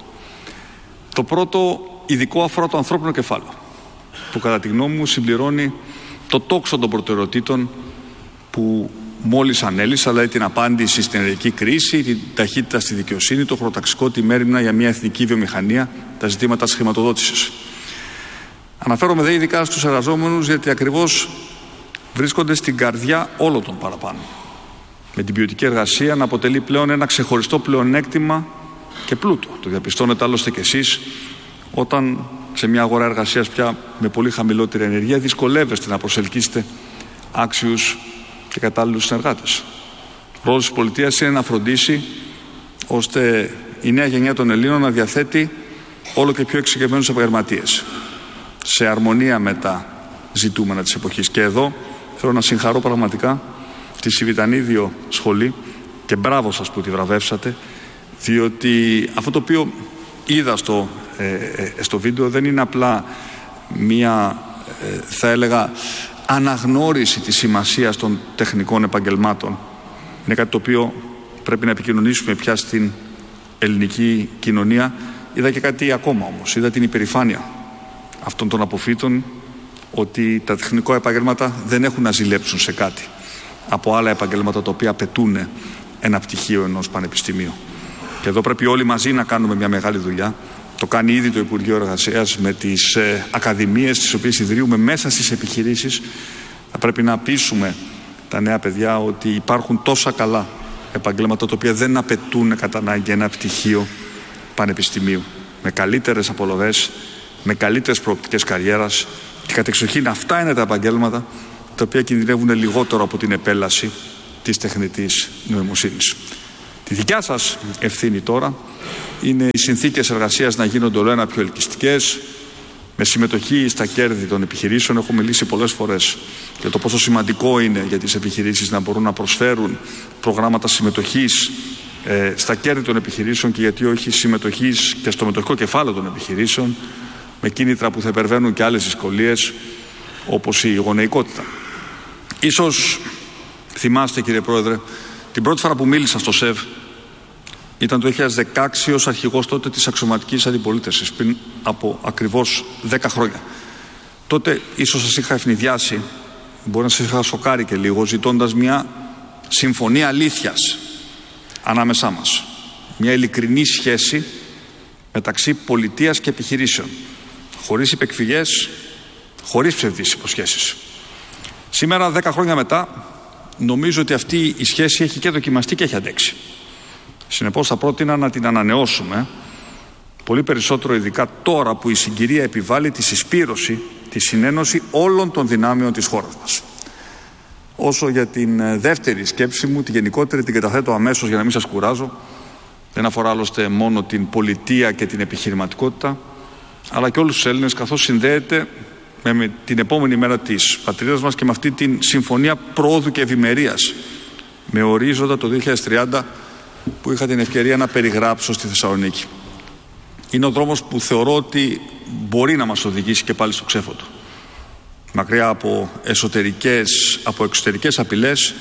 Το πρώτο ειδικό αφορά το ανθρώπινο κεφάλαιο, που κατά τη γνώμη μου συμπληρώνει το τόξο των προτεραιοτήτων που μόλις ανέλησα, δηλαδή την απάντηση στην ενεργειακή κρίση, την ταχύτητα στη δικαιοσύνη, το χωροταξικό, τη μέριμνα για μια εθνική βιομηχανία, τα ζητήματα της χρηματοδότησης. Αναφέρομαι δε ειδικά στους εργαζόμενους, γιατί ακριβώς βρίσκονται στην καρδιά όλων των παραπάνω. Με την ποιοτική εργασία να αποτελεί πλέον ένα ξεχωριστό πλεονέκτημα και πλούτο. Το διαπιστώνετε άλλωστε κι εσείς, όταν σε μια αγορά εργασίας πια με πολύ χαμηλότερη ενεργεία δυσκολεύεστε να προσελκύσετε άξιους και κατάλληλους συνεργάτες. Ο ρόλος της πολιτείας είναι να φροντίσει ώστε η νέα γενιά των Ελλήνων να διαθέτει όλο και πιο εξειδικευμένους επαγγελματίες, σε αρμονία με τα ζητούμενα της εποχής. Και εδώ θέλω να συγχαρώ πραγματικά τη Σιβητανίδιο Σχολή και μπράβο σας που τη βραβεύσατε, διότι αυτό το οποίο είδα στο βίντεο δεν είναι απλά μία, θα έλεγα, αναγνώριση της σημασίας των τεχνικών επαγγελμάτων. Είναι κάτι το οποίο πρέπει να επικοινωνήσουμε πια στην ελληνική κοινωνία. Είδα και κάτι ακόμα όμως. Είδα την υπερηφάνεια αυτών των αποφύτων ότι τα τεχνικά επαγγέλματα δεν έχουν να ζηλέψουν σε κάτι από άλλα επαγγέλματα τα οποία απαιτούν ένα πτυχίο ενός πανεπιστημίου. Και εδώ πρέπει όλοι μαζί να κάνουμε μια μεγάλη δουλειά. Το κάνει ήδη το Υπουργείο Εργασίας με τις ακαδημίες τις οποίες ιδρύουμε μέσα στις επιχειρήσεις. Θα πρέπει να πείσουμε τα νέα παιδιά ότι υπάρχουν τόσα καλά επαγγέλματα τα οποία δεν απαιτούν κατά ανάγκη ένα πτυχίο πανεπιστημίου. Με καλύτερες απολαβές, με καλύτερες προοπτικές καριέρας και κατεξοχήν αυτά είναι τα επαγγέλματα τα οποία κινδυνεύουν λιγότερο από την επέλαση της τεχνητής νοημοσύνης. Τη δικιά σας ευθύνη τώρα είναι οι συνθήκες εργασίας να γίνονται όλο ένα πιο ελκυστικές, με συμμετοχή στα κέρδη των επιχειρήσεων. Έχω μιλήσει πολλές φορές για το πόσο σημαντικό είναι για τις επιχειρήσεις να μπορούν να προσφέρουν προγράμματα συμμετοχής στα κέρδη των επιχειρήσεων και γιατί όχι συμμετοχής και στο μετοχικό κεφάλαιο των επιχειρήσεων, με κίνητρα που θα υπερβαίνουν και άλλες δυσκολίες όπως η γονεϊκότητα. Ίσως θυμάστε, κύριε Πρόεδρε, την πρώτη φορά που μίλησα στο ΣΕΒ ήταν το 2016 ως αρχηγός τότε της αξιωματικής αντιπολίτευσης, πριν από ακριβώς 10 χρόνια. Τότε ίσως σας είχα ευνηδιάσει, μπορεί να σας είχα σοκάρει και λίγο, ζητώντας μια συμφωνία αλήθειας ανάμεσά μας. Μια ειλικρινή σχέση μεταξύ πολιτείας και επιχειρήσεων, χωρίς υπεκφυγές, χωρίς ψευδείς υποσχέσεις. Σήμερα, 10 χρόνια μετά, νομίζω ότι αυτή η σχέση έχει και δοκιμαστεί και έχει αντέξει. Συνεπώς θα πρότεινα να την ανανεώσουμε πολύ περισσότερο, ειδικά τώρα που η συγκυρία επιβάλλει τη συσπήρωση, τη συνένωση όλων των δυνάμεων της χώρας μας. Όσο για την δεύτερη σκέψη μου, τη γενικότερη, την καταθέτω αμέσως για να μην σας κουράζω. Δεν αφορά άλλωστε μόνο την πολιτεία και την επιχειρηματικότητα, αλλά και όλους τους Έλληνες, καθώς συνδέεται με την επόμενη μέρα της πατρίδας μας και με αυτή την συμφωνία προόδου και ευημερίας με ορίζοντα το 2030 που είχα την ευκαιρία να περιγράψω στη Θεσσαλονίκη. Είναι ο δρόμος που θεωρώ ότι μπορεί να μας οδηγήσει και πάλι στο ξέφωτο. Μακριά από εξωτερικές απειλές,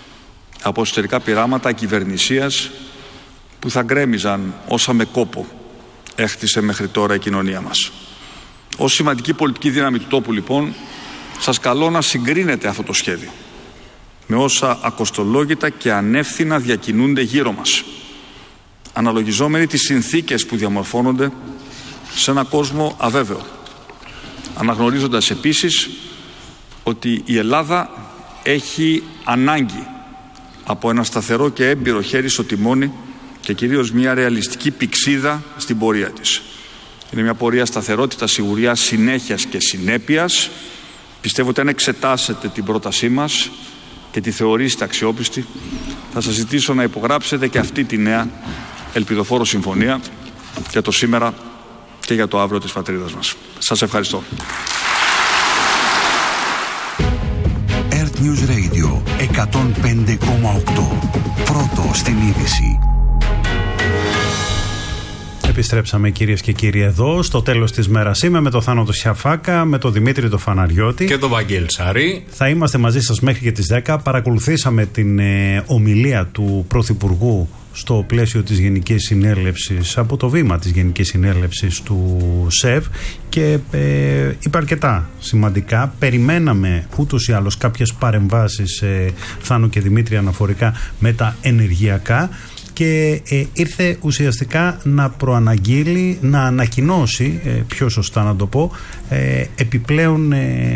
από εσωτερικά πειράματα κυβερνησίας που θα γκρέμιζαν όσα με κόπο έχτισε μέχρι τώρα η κοινωνία μας. Ως σημαντική πολιτική δύναμη του τόπου, λοιπόν, σας καλώ να συγκρίνετε αυτό το σχέδιο με όσα ακοστολόγητα και ανεύθυνα διακινούνται γύρω μας, αναλογιζόμενοι τις συνθήκες που διαμορφώνονται σε ένα κόσμο αβέβαιο, αναγνωρίζοντας επίσης ότι η Ελλάδα έχει ανάγκη από ένα σταθερό και έμπειρο χέρι στο τιμόνι και κυρίως μια ρεαλιστική πυξίδα στην πορεία της. Είναι μια πορεία σταθερότητας, σιγουριάς, συνέχειας και συνέπειας. Πιστεύω ότι αν εξετάσετε την πρότασή μας και τη θεωρήσετε αξιόπιστη, θα σας ζητήσω να υπογράψετε και αυτή τη νέα ελπιδοφόρο συμφωνία για το σήμερα και για το αύριο της πατρίδας μας. Σας ευχαριστώ. Earth News Radio 105,8. Πρώτο στην είδηση. Επιστρέψαμε, κυρίες και κύριοι, εδώ στο τέλος της μέρας. Είμαι με τον Θάνο το Σιαφάκα, με τον Δημήτρη το Φαναριώτη και τον Βαγγέλη Σαρή. Θα είμαστε μαζί σας μέχρι και τις 10. Παρακολουθήσαμε την ομιλία του Πρωθυπουργού στο πλαίσιο της Γενικής Συνέλευσης, από το βήμα της Γενικής Συνέλευσης του ΣΕΒ, και είπε αρκετά σημαντικά. Περιμέναμε ούτως ή άλλως κάποιες παρεμβάσεις, Θάνο και Δημήτρη, αναφορικά με τα ενεργειακά, και ήρθε ουσιαστικά να προαναγγείλει, να ανακοινώσει, πιο σωστά να το πω, επιπλέον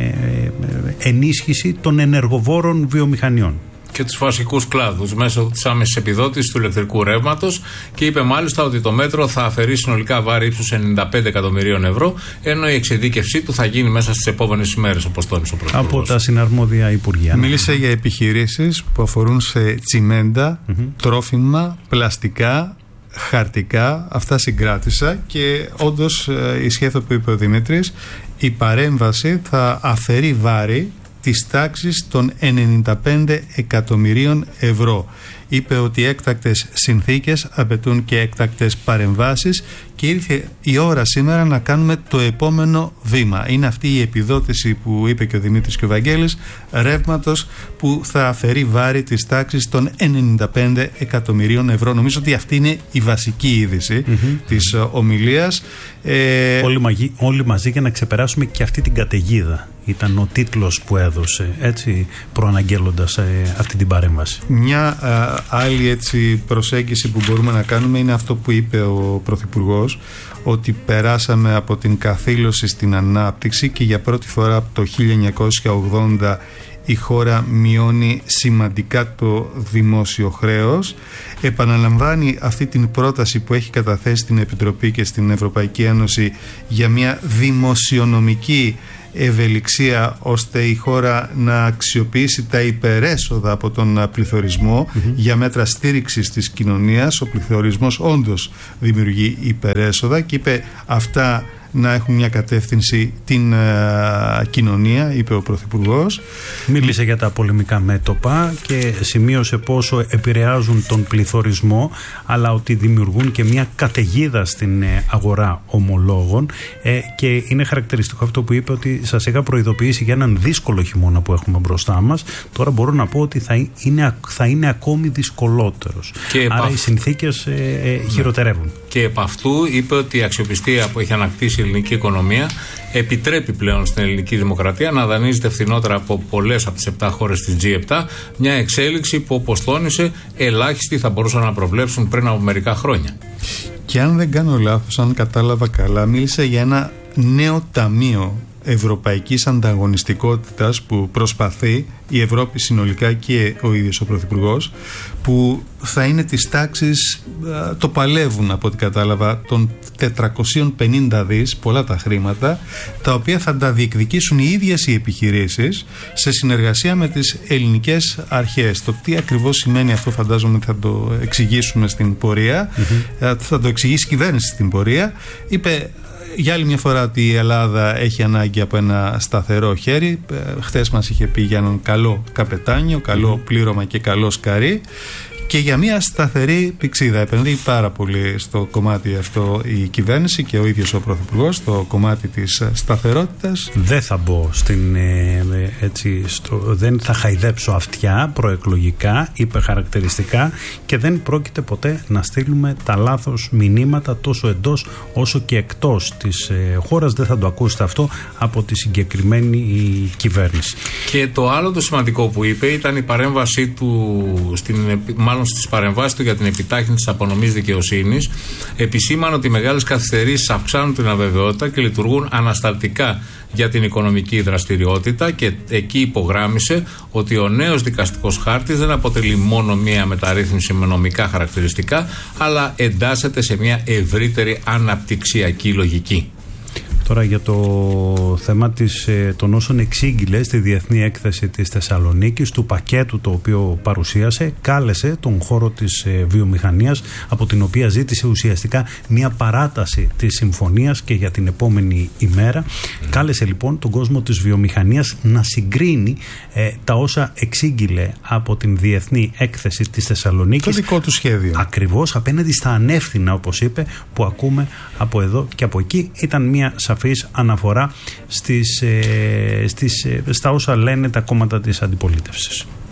ενίσχυση των ενεργοβόρων βιομηχανιών και τους βασικούς κλάδους μέσω της άμεσης επιδότησης του ηλεκτρικού ρεύματος, και είπε μάλιστα ότι το μέτρο θα αφαιρεί συνολικά βάρη ύψους 95 εκατομμυρίων ευρώ, ενώ η εξειδίκευσή του θα γίνει μέσα στις επόμενες ημέρες, όπως τόνισε ο Πρωθυπουργός. Από τα συναρμόδια Υπουργεία. Μίλησε για επιχειρήσεις που αφορούν σε τσιμέντα, τρόφιμα, πλαστικά, χαρτικά. Αυτά συγκράτησα και όντως ισχύει αυτό που είπε ο Δημήτρης. Η παρέμβαση θα αφαιρεί βάρη της τάξης των 95 εκατομμυρίων ευρώ. Είπε ότι οι έκτακτες συνθήκες απαιτούν και έκτακτες παρεμβάσεις, και ήρθε η ώρα σήμερα να κάνουμε το επόμενο βήμα. Είναι αυτή η επιδότηση που είπε και ο Δημήτρης και ο Βαγγέλης, ρεύματος, που θα αφαιρεί βάρη της τάξης των 95 εκατομμυρίων ευρώ. Νομίζω ότι αυτή είναι η βασική είδηση της ομιλίας. Όλοι μαζί για να ξεπεράσουμε και αυτή την καταιγίδα. Ήταν ο τίτλος που έδωσε, έτσι, προαναγγέλλοντας αυτή την παρέμβαση. Μια άλλη έτσι προσέγγιση που μπορούμε να κάνουμε είναι αυτό που είπε ο Πρωθυπουργός, ότι περάσαμε από την καθήλωση στην ανάπτυξη, και για πρώτη φορά από το 1980 η χώρα μειώνει σημαντικά το δημόσιο χρέος. Επαναλαμβάνει αυτή την πρόταση που έχει καταθέσει στην Επιτροπή και στην Ευρωπαϊκή Ένωση για μια δημοσιονομική ευελιξία, ώστε η χώρα να αξιοποιήσει τα υπερέσοδα από τον πληθωρισμό για μέτρα στήριξης της κοινωνίας. Ο πληθωρισμός όντως δημιουργεί υπερέσοδα, και είπε αυτά να έχουν μια κατεύθυνση την κοινωνία, είπε ο Πρωθυπουργός. Μίλησε για τα πολεμικά μέτωπα και σημείωσε πόσο επηρεάζουν τον πληθωρισμό, αλλά ότι δημιουργούν και μια καταιγίδα στην αγορά ομολόγων, και είναι χαρακτηριστικό αυτό που είπε, ότι σας είχα προειδοποιήσει για έναν δύσκολο χειμώνα που έχουμε μπροστά μας. Τώρα μπορώ να πω ότι θα είναι ακόμη δυσκολότερος. Άρα οι συνθήκες χειροτερεύουν. Και επ' αυτού είπε ότι η αξιοπιστία που έχει ανακτήσει η ελληνική οικονομία επιτρέπει πλέον στην ελληνική δημοκρατία να δανείζεται φθηνότερα από πολλές από τις 7 χώρες της G7, μια εξέλιξη που, όπως τόνισε, ελάχιστοι θα μπορούσαν να προβλέψουν πριν από μερικά χρόνια. Και αν δεν κάνω λάθος, αν κατάλαβα καλά, μίλησε για ένα νέο ταμείο ευρωπαϊκής ανταγωνιστικότητας που προσπαθεί η Ευρώπη συνολικά, και ο ίδιος ο Πρωθυπουργός, που θα είναι της τάξης, το παλεύουν από ό,τι κατάλαβα, των 450 δις, πολλά τα χρήματα, τα οποία θα τα διεκδικήσουν οι ίδιες οι επιχειρήσεις σε συνεργασία με τις ελληνικές αρχές. Το τι ακριβώς σημαίνει αυτό φαντάζομαι θα το εξηγήσουμε στην πορεία, θα το εξηγήσει η κυβέρνηση στην πορεία. Είπε για άλλη μια φορά ότι η Ελλάδα έχει ανάγκη από ένα σταθερό χέρι. Χθες μας είχε πει για έναν καλό καπετάνιο, καλό πλήρωμα και καλό σκαρί, και για μια σταθερή πυξίδα. Επενδύει πάρα πολύ στο κομμάτι αυτό η κυβέρνηση και ο ίδιος ο Πρωθυπουργός, στο κομμάτι της σταθερότητας. Δεν θα μπω δεν θα χαϊδέψω αυτιά προεκλογικά, είπε χαρακτηριστικά, και δεν πρόκειται ποτέ να στείλουμε τα λάθος μηνύματα τόσο εντός όσο και εκτός της χώρας. Δεν θα το ακούσετε αυτό από τη συγκεκριμένη κυβέρνηση. Και το άλλο το σημαντικό που είπε ήταν η παρέμβασή του μάλλον στις παρεμβάσεις του για την επιτάχυνση της απονομής δικαιοσύνης, επισήμανε ότι οι μεγάλες καθυστερήσεις αυξάνουν την αβεβαιότητα και λειτουργούν ανασταλτικά για την οικονομική δραστηριότητα, και εκεί υπογράμμισε ότι ο νέος δικαστικός χάρτης δεν αποτελεί μόνο μία μεταρρύθμιση με νομικά χαρακτηριστικά, αλλά εντάσσεται σε μια ευρύτερη αναπτυξιακή λογική. Τώρα για το θέμα των όσων εξήγηλε στη Διεθνή Έκθεση της Θεσσαλονίκης, του πακέτου το οποίο παρουσίασε, κάλεσε τον χώρο της βιομηχανίας, από την οποία ζήτησε ουσιαστικά μια παράταση της συμφωνίας και για την επόμενη ημέρα. Κάλεσε λοιπόν τον κόσμο της βιομηχανίας να συγκρίνει τα όσα εξήγηλε από την Διεθνή Έκθεση της Θεσσαλονίκης. Το δικό του σχέδιο. Ακριβώς απέναντι στα ανεύθυνα, όπως είπε, που ακούμε από εδώ και από εκεί. Ήταν μια σαφής αναφορά στα όσα λένε τα κόμματα της αντιπολίτευσης.